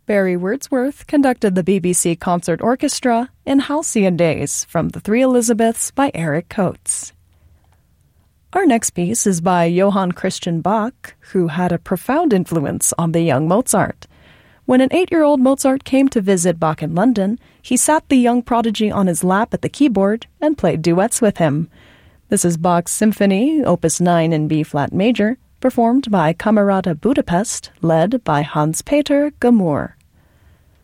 Barry Wordsworth conducted the BBC Concert Orchestra in Halcyon Days from The Three Elizabeths by Eric Coates. Our next piece is by Johann Christian Bach, who had a profound influence on the young Mozart. When an 8-year-old Mozart came to visit Bach in London, he sat the young prodigy on his lap at the keyboard and played duets with him. This is Bach's Symphony, Opus 9 in B-flat major, performed by Camerata Budapest, led by Hans-Peter Gamur.